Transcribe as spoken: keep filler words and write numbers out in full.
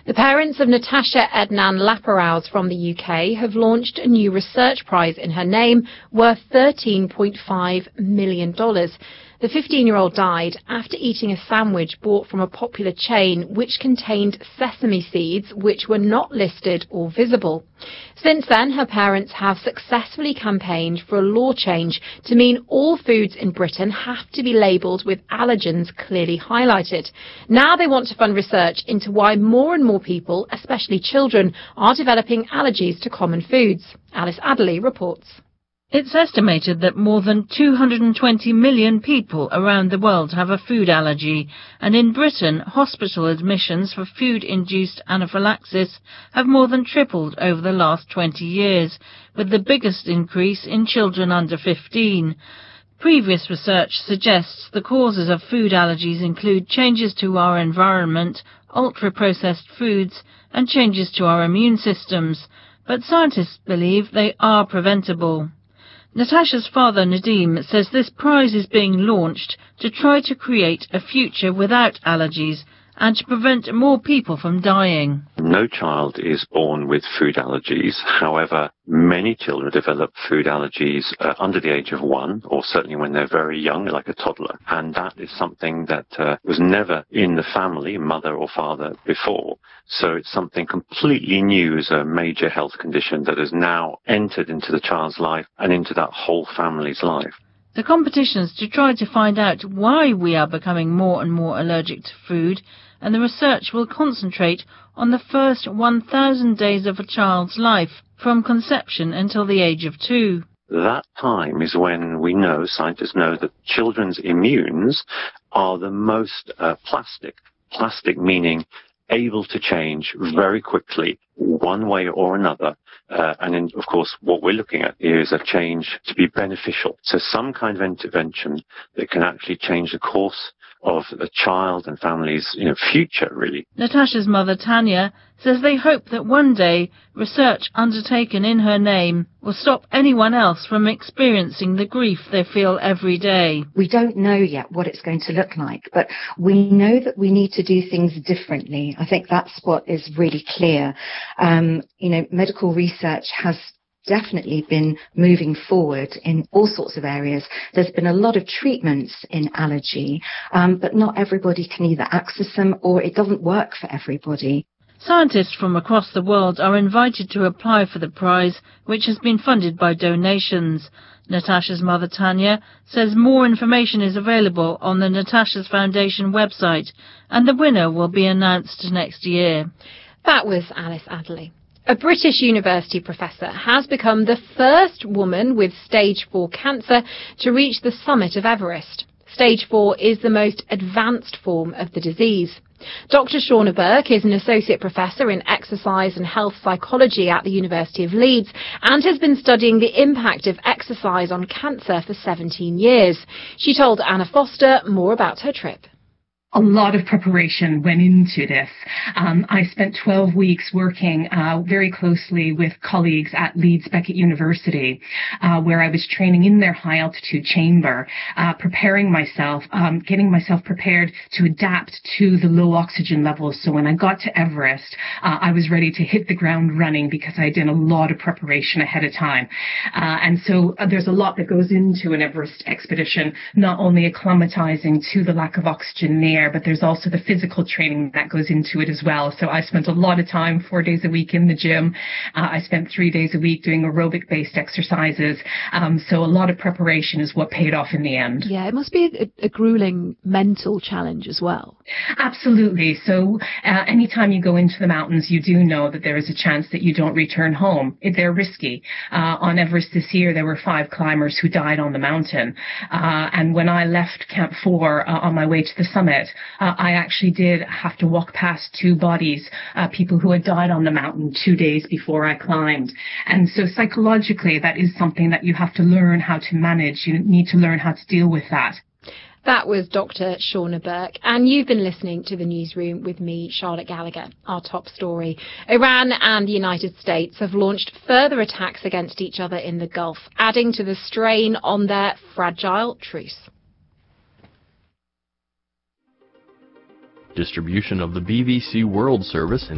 The parents of Natasha Ednan Laparaus from the U K have launched a new research prize in her name worth thirteen point five million dollars. The fifteen-year-old died after eating a sandwich bought from a popular chain which contained sesame seeds which were not listed or visible. Since then, her parents have successfully campaigned for a law change to mean all foods in Britain have to be labelled with allergens clearly highlighted. Now they want to fund research into why more and more people, especially children, are developing allergies to common foods. Alice Adderley reports. It's estimated that more than two hundred twenty million people around the world have a food allergy, and in Britain, hospital admissions for food-induced anaphylaxis have more than tripled over the last twenty years, with the biggest increase in children under fifteen. Previous research suggests the causes of food allergies include changes to our environment, ultra-processed foods, and changes to our immune systems, but scientists believe they are preventable. Natasha's father, Nadim, says this prize is being launched to try to create a future without allergies and to prevent more people from dying. No child is born with food allergies. However, many children develop food allergies uh, under the age of one, or certainly when they're very young, like a toddler. And that is something that uh, was never in the family, mother or father, before. So it's something completely new as a major health condition that has now entered into the child's life and into that whole family's life. The competition's to try to find out why we are becoming more and more allergic to food, and the research will concentrate on the first one thousand days of a child's life, from conception until the age of two. That time is when we know, scientists know, that children's immunes are the most uh, plastic. Plastic meaning able to change very quickly, one way or another. Uh, and in, of course, what we're looking at here is a change to be beneficial. So some kind of intervention that can actually change the course of a child and family's, you know, future, really. Natasha's mother, Tanya, says they hope that one day research undertaken in her name will stop anyone else from experiencing the grief they feel every day. We don't know yet what it's going to look like, but we know that we need to do things differently. I think that's what is really clear. Um, you know, medical research has definitely been moving forward in all sorts of areas. There's been a lot of treatments in allergy, um, but not everybody can either access them or it doesn't work for everybody. Scientists from across the world are invited to apply for the prize, which has been funded by donations. Natasha's mother, Tanya, says more information is available on the Natasha's Foundation website, and the winner will be announced next year. That was Alice Adderley. A British university professor has become the first woman with stage four cancer to reach the summit of Everest. Stage four is the most advanced form of the disease. Doctor Shauna Burke is an associate professor in exercise and health psychology at the University of Leeds and has been studying the impact of exercise on cancer for seventeen years. She told Anna Foster more about her trip. A lot of preparation went into this. Um, I spent twelve weeks working uh, very closely with colleagues at Leeds Beckett University, uh, where I was training in their high-altitude chamber, uh, preparing myself, um, getting myself prepared to adapt to the low oxygen levels. So when I got to Everest, uh, I was ready to hit the ground running because I did a lot of preparation ahead of time. Uh, and so uh, there's a lot that goes into an Everest expedition, not only acclimatizing to the lack of oxygen there, but there's also the physical training that goes into it as well. So I spent a lot of time, four days a week in the gym. Uh, I spent three days a week doing aerobic-based exercises. Um, so a lot of preparation is what paid off in the end. Yeah, it must be a, a grueling mental challenge as well. Absolutely. So uh, anytime you go into the mountains, you do know that there is a chance that you don't return home. They're risky. Uh, on Everest this year, there were five climbers who died on the mountain. Uh, and when I left Camp four uh, on my way to the summit, Uh, I actually did have to walk past two bodies, uh, people who had died on the mountain two days before I climbed. And so psychologically, that is something that you have to learn how to manage. You need to learn how to deal with that. That was Doctor Shauna Burke, and you've been listening to The Newsroom with me, Charlotte Gallagher. Our top story. Iran and the United States have launched further attacks against each other in the Gulf, adding to the strain on their fragile truce. Distribution of the B B C World Service in